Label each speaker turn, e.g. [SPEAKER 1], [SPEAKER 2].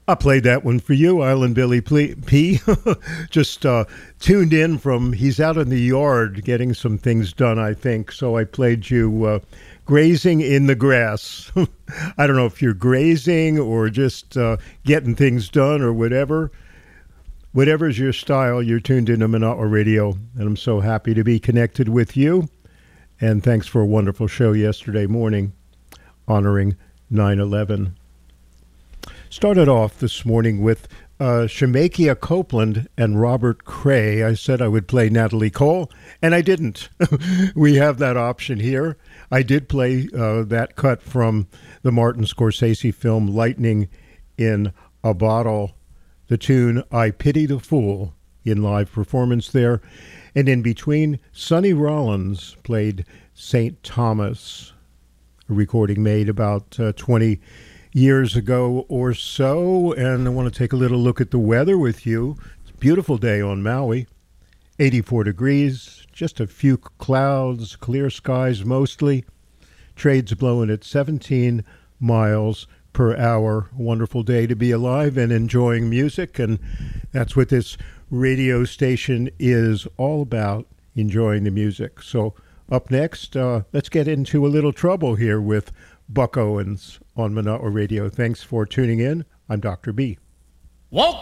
[SPEAKER 1] I played that one for you, Island Billy P. Just tuned in from, he's out in the yard getting some things done, I think. So I played you Grazing in the Grass. I don't know if you're grazing or just getting things done or whatever. Whatever's your style, you're tuned into Manawa Radio. And I'm so happy to be connected with you. And thanks for a wonderful show yesterday morning honoring 9/11. Started off this morning with Shemekia Copeland and Robert Cray. I said I would play Natalie Cole, and I didn't. We have that option here. I did play that cut from the Martin Scorsese film Lightning in a Bottle, the tune I Pity the Fool in live performance there. And in between, Sonny Rollins played St. Thomas, a recording made about 20 years ago or so. And I want to take a little look at the weather with you. It's a beautiful day on Maui, 84 degrees, just a few clouds, clear skies mostly. Trades blowing at 17 miles per hour. Wonderful day to be alive and enjoying music, and that's what this radio station is all about, enjoying the music. So up next, let's get into a little trouble here with Buck Owens on Manawa Radio. Thanks for tuning in. I'm Dr. B.
[SPEAKER 2] Won't